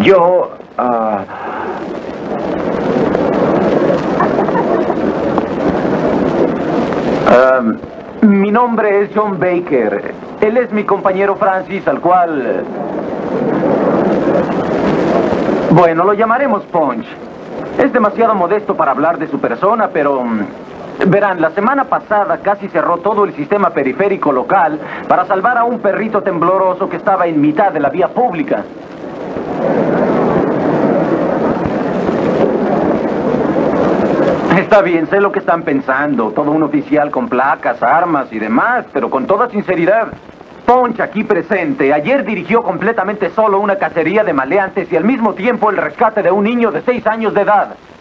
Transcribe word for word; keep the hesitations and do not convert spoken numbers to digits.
Yo... ah, um, mi nombre es John Baker. Él es mi compañero Francis, al cual... Bueno, lo llamaremos Punch. Es demasiado modesto para hablar de su persona, pero... Verán, la semana pasada casi cerró todo el sistema periférico local para salvar a un perrito tembloroso que estaba en mitad de la vía pública. Está bien, sé lo que están pensando. Todo un oficial con placas, armas y demás, pero con toda sinceridad... Punch, aquí presente, ayer dirigió completamente solo una cacería de maleantes y al mismo tiempo el rescate de un niño de seis años de edad.